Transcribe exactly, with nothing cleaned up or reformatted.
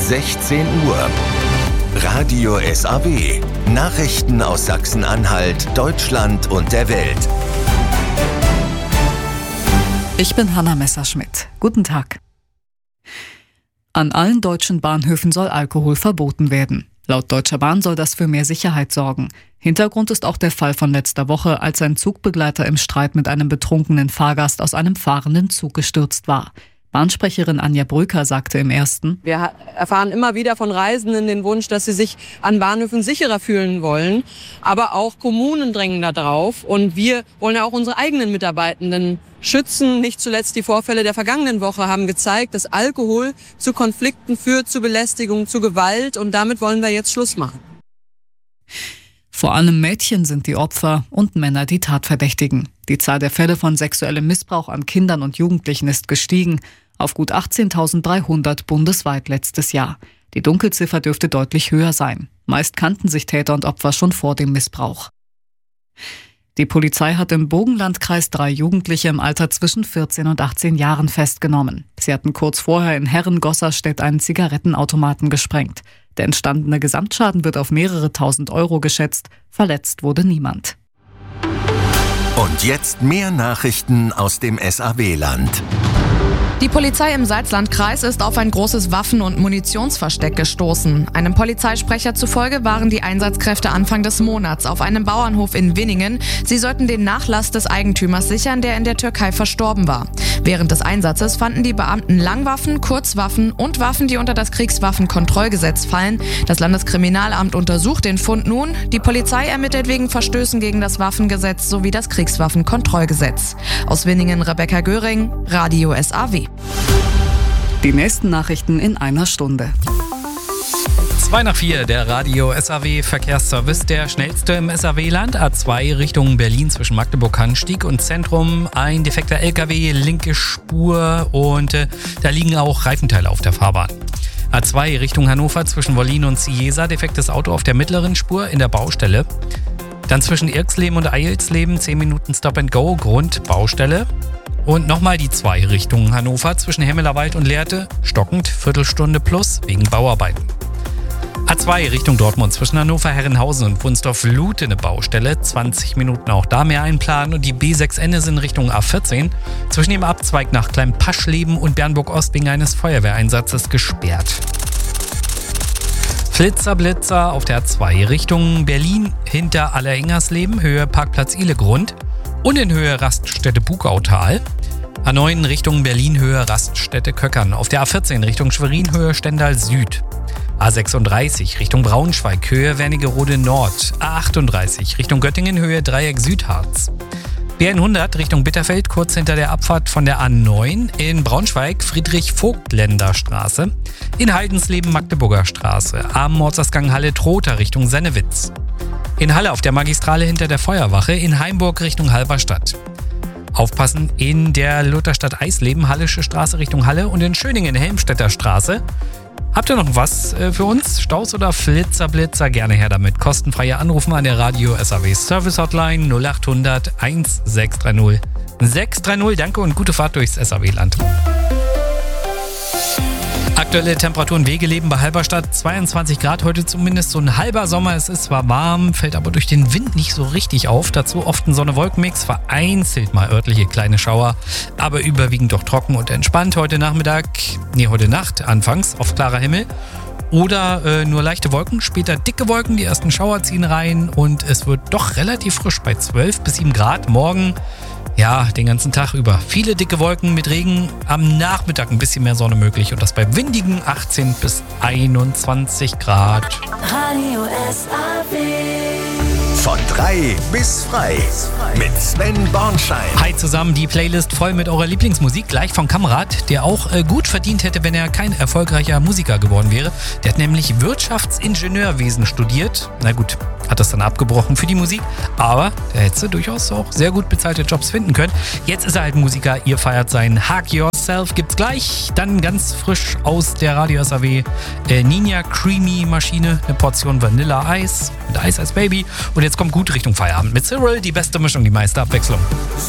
sechzehn Uhr. Radio S A W. Nachrichten aus Sachsen-Anhalt, Deutschland und der Welt. Ich bin Hanna Messerschmidt. Guten Tag. An allen deutschen Bahnhöfen soll Alkohol verboten werden. Laut Deutscher Bahn soll das für mehr Sicherheit sorgen. Hintergrund ist auch der Fall von letzter Woche, als ein Zugbegleiter im Streit mit einem betrunkenen Fahrgast aus einem fahrenden Zug gestürzt war. Bahnsprecherin Anja Brücker sagte im Ersten: Wir erfahren immer wieder von Reisenden den Wunsch, dass sie sich an Bahnhöfen sicherer fühlen wollen. Aber auch Kommunen drängen da drauf. Und wir wollen ja auch unsere eigenen Mitarbeitenden schützen. Nicht zuletzt die Vorfälle der vergangenen Woche haben gezeigt, dass Alkohol zu Konflikten führt, zu Belästigung, zu Gewalt. Und damit wollen wir jetzt Schluss machen. Vor allem Mädchen sind die Opfer und Männer die Tatverdächtigen. Die Zahl der Fälle von sexuellem Missbrauch an Kindern und Jugendlichen ist gestiegen auf gut achtzehntausenddreihundert bundesweit letztes Jahr. Die Dunkelziffer dürfte deutlich höher sein. Meist kannten sich Täter und Opfer schon vor dem Missbrauch. Die Polizei hat im Burgenlandkreis drei Jugendliche im Alter zwischen vierzehn und achtzehn Jahren festgenommen. Sie hatten kurz vorher in Herren-Gosserstedt einen Zigarettenautomaten gesprengt. Der entstandene Gesamtschaden wird auf mehrere tausend Euro geschätzt. Verletzt wurde niemand. Und jetzt mehr Nachrichten aus dem S A W-Land. Die Polizei im Salzlandkreis ist auf ein großes Waffen- und Munitionsversteck gestoßen. Einem Polizeisprecher zufolge waren die Einsatzkräfte Anfang des Monats auf einem Bauernhof in Winningen. Sie sollten den Nachlass des Eigentümers sichern, der in der Türkei verstorben war. Während des Einsatzes fanden die Beamten Langwaffen, Kurzwaffen und Waffen, die unter das Kriegswaffenkontrollgesetz fallen. Das Landeskriminalamt untersucht den Fund nun. Die Polizei ermittelt wegen Verstößen gegen das Waffengesetz sowie das Kriegswaffenkontrollgesetz. Aus Winningen Rebecca Göring, Radio S A W. Die nächsten Nachrichten in einer Stunde. zwei nach vier, der Radio S A W Verkehrsservice, der schnellste im S A W-Land. A zwei Richtung Berlin zwischen Magdeburg-Hanstieg und Zentrum. Ein defekter L K W, linke Spur und äh, da liegen auch Reifenteile auf der Fahrbahn. A zwei Richtung Hannover zwischen Wollin und Ciesa, defektes Auto auf der mittleren Spur in der Baustelle. Dann zwischen Irxleben und Eilsleben zehn Minuten Stop and Go, Grund Baustelle. Und nochmal die zwei Richtung Hannover zwischen Hemmelerwald und Lehrte, stockend, Viertelstunde plus wegen Bauarbeiten. A zwei Richtung Dortmund zwischen Hannover, Herrenhausen und Wunsdorf-Luth eine Baustelle, zwanzig Minuten auch da mehr einplanen. Und die B sechs N ist in Richtung A vierzehn zwischen dem Abzweig nach Kleinpaschleben und Bernburg-Ost wegen eines Feuerwehreinsatzes gesperrt. Flitzer, Blitzer auf der A zwei Richtung Berlin hinter Allerengersleben, Höhe Parkplatz Ihlegrund. Und in Höhe Raststätte Bugautal. A neun Richtung Berlin, Höhe Raststätte Köckern. Auf der A vierzehn Richtung Schwerin, Höhe Stendal Süd. A sechsunddreißig Richtung Braunschweig, Höhe Wernigerode Nord. A achtunddreißig Richtung Göttingen, Höhe Dreieck Südharz. B hundert Richtung Bitterfeld, kurz hinter der Abfahrt von der A neun. In Braunschweig, Friedrich-Vogt-Länder-Straße. In Heidensleben, Magdeburger Straße. Am Mordsausgang Halle-Trotha Richtung Sennewitz. In Halle auf der Magistrale hinter der Feuerwache, in Heimburg Richtung Halberstadt. Aufpassen in der Lutherstadt Eisleben, Hallische Straße Richtung Halle und in Schöningen Helmstedter Straße. Habt ihr noch was für uns? Staus oder Flitzer, Blitzer? Gerne her damit. Kostenfreie Anrufen an der Radio S A W Service Hotline null acht hundert sechs drei null sechs drei null. Danke und gute Fahrt durchs S A W-Land. Aktuelle Temperaturen Wegeleben bei Halberstadt, zweiundzwanzig Grad, heute zumindest so ein halber Sommer. Es ist zwar warm, fällt aber durch den Wind nicht so richtig auf. Dazu oft ein Sonne-Wolken-Mix, vereinzelt mal örtliche kleine Schauer, aber überwiegend doch trocken und entspannt. Heute Nachmittag, nee, heute Nacht anfangs, oft klarer Himmel. Oder äh, nur leichte Wolken, später dicke Wolken, die ersten Schauer ziehen rein und es wird doch relativ frisch bei zwölf bis sieben Grad. Morgen, ja, den ganzen Tag über. Viele dicke Wolken mit Regen, am Nachmittag ein bisschen mehr Sonne möglich und das bei windigen achtzehn bis einundzwanzig Grad. Radio S A W. Von drei bis frei mit Sven Bornschein. Hi zusammen, die Playlist voll mit eurer Lieblingsmusik, gleich von Kamrat, der auch äh, gut verdient hätte, wenn er kein erfolgreicher Musiker geworden wäre. Der hat nämlich Wirtschaftsingenieurwesen studiert. Na gut, hat das dann abgebrochen für die Musik, aber der hätte durchaus auch sehr gut bezahlte Jobs finden können. Jetzt ist er halt Musiker, ihr feiert sein Hug Yourself, gibt's gleich. Dann ganz frisch aus der Radio S A W äh, Ninja Creamy Maschine, eine Portion Vanilla Eis mit Eis als Baby. Und jetzt kommt gut Richtung Feierabend mit Cyril, die beste Mischung, die meiste Abwechslung.